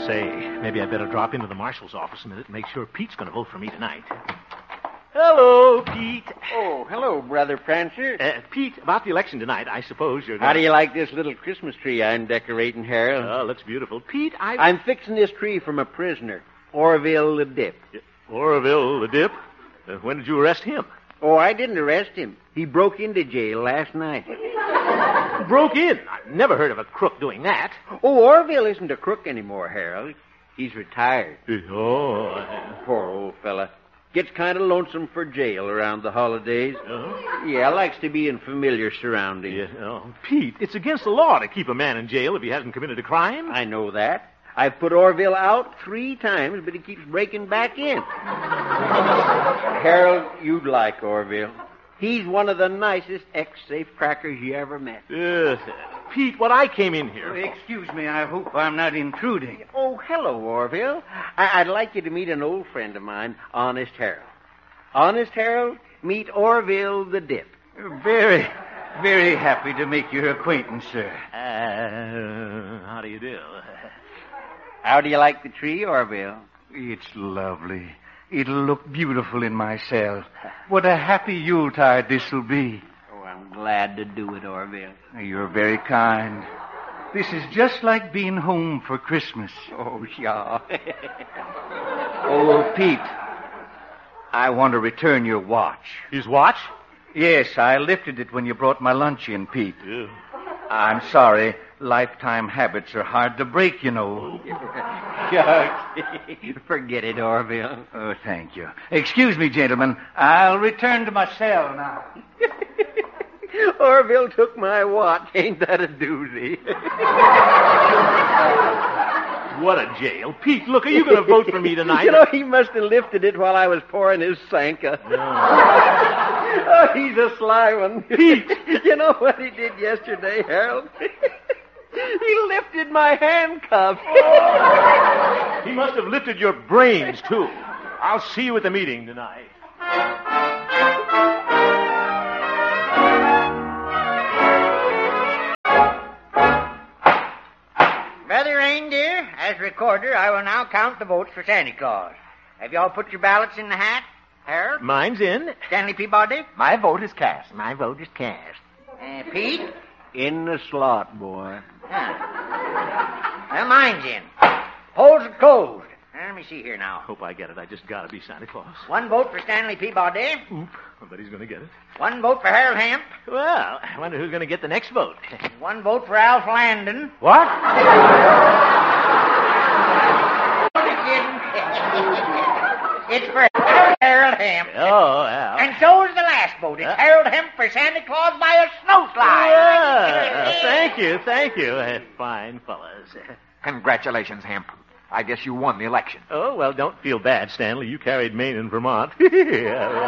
Say, maybe I better drop into the marshal's office a minute and make sure Pete's going to vote for me tonight. Hello, Pete. Oh, hello, Brother Prancer. Pete, about the election tonight, I suppose you're going How do you like this little Christmas tree I'm decorating, Harold? Oh, looks beautiful. Pete, I'm fixing this tree from a prisoner, Orville the Dip. Orville the Dip? When did you arrest him? Oh, I didn't arrest him. He broke into jail last night. Broke in? I've never heard of a crook doing that. Oh, Orville isn't a crook anymore, Harold. He's retired. Oh. Poor old fella. Gets kind of lonesome for jail around the holidays. Yeah, likes to be in familiar surroundings. Yeah. Oh, Pete, it's against the law to keep a man in jail if he hasn't committed a crime. I know that. I've put Orville out 3 times, but he keeps breaking back in. Harold, you'd like Orville. He's one of the nicest ex-safecrackers you ever met. Pete, what I came in here... Excuse me, I hope I'm not intruding. Oh, hello, Orville. I'd like you to meet an old friend of mine, Honest Harold. Honest Harold, meet Orville the Dip. Very, very happy to make your acquaintance, sir. How do you do? How do you like the tree, Orville? It's lovely. It'll look beautiful in my cell. What a happy Yuletide this'll be. Oh, I'm glad to do it, Orville. You're very kind. This is just like being home for Christmas. Oh, yeah. Oh, Pete, I want to return your watch. His watch? Yes, I lifted it when you brought my lunch in, Pete. Yeah. I'm sorry. Lifetime habits are hard to break, you know. Forget it, Orville. Oh, thank you. Excuse me, gentlemen. I'll return to my cell now. Orville took my watch. Ain't that a doozy? What a jail. Pete, look, are you going to vote for me tonight? You know, he must have lifted it while I was pouring his Sanka. Oh, he's a sly one. Pete! You know what he did yesterday, Harold? He lifted my handcuffs. Oh. He must have lifted your brains, too. I'll see you at the meeting tonight. Brother Reindeer, as recorder, I will now count the votes for Santa Claus. Have you all put your ballots in the hat? Harold? Mine's in. Stanley Peabody? My vote is cast. My vote is cast. Pete? In the slot, boy. Well, mine's in. Polls are closed. Let me see here now. Hope I get it. I just gotta be Santa Claus. 1 vote for Stanley Peabody. Oop. I bet he's gonna get it. 1 vote for Harold Hemp. Well, I wonder who's gonna get the next vote. 1 vote for Alf Landon. What? It's for Harold Hemp. Oh, yeah. And so is the last vote. It's Harold Hemp for Santa Claus by a snowslide. Yeah. Thank you. Fine fellas. Congratulations, Hemp. I guess you won the election. Oh, well, don't feel bad, Stanley. You carried Maine and Vermont. Yeah.